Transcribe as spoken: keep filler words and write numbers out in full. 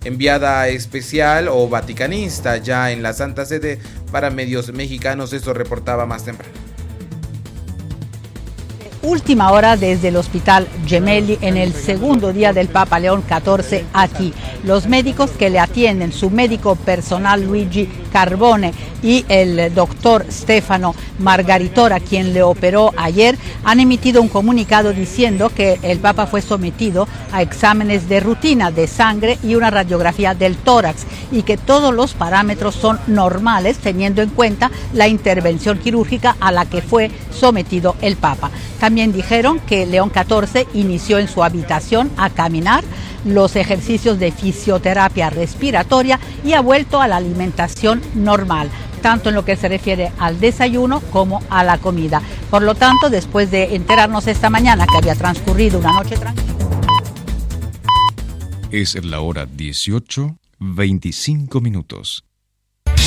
enviada especial o vaticanista ya en la Santa Sede para medios mexicanos. Esto reportaba más temprano. Última hora desde el Hospital Gemelli en el segundo día del Papa León catorce aquí. Los médicos que le atienden, su médico personal Luigi Carbone y el doctor Stefano Margaritora, quien le operó ayer, han emitido un comunicado diciendo que el Papa fue sometido a exámenes de rutina de sangre y una radiografía del tórax y que todos los parámetros son normales teniendo en cuenta la intervención quirúrgica a la que fue sometido el Papa. También dijeron que León catorce inició en su habitación a caminar, los ejercicios de fisioterapia respiratoria y ha vuelto a la alimentación normal, tanto en lo que se refiere al desayuno como a la comida. Por lo tanto, después de enterarnos esta mañana que había transcurrido una noche tranquila. Es la hora dieciocho, veinticinco minutos.